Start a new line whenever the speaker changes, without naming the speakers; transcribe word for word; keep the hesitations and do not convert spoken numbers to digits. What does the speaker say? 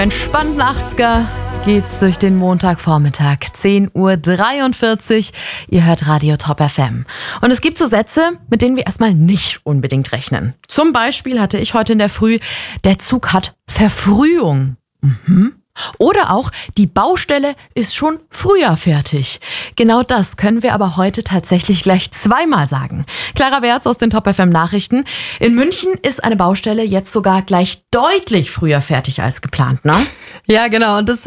Entspannten achtziger geht's durch den Montagvormittag, zehn Uhr dreiundvierzig. Ihr hört Radio Top F M. Und es gibt so Sätze, mit denen wir erstmal nicht unbedingt rechnen. Zum Beispiel hatte ich heute in der Früh, der Zug hat Verfrühung. Mhm. Oder auch, die Baustelle ist schon früher fertig. Genau das können wir aber heute tatsächlich gleich zweimal sagen. Clara Wertz aus den Top F M Nachrichten. In München ist eine Baustelle jetzt sogar gleich deutlich früher fertig als geplant, ne?
Ja, genau. Und das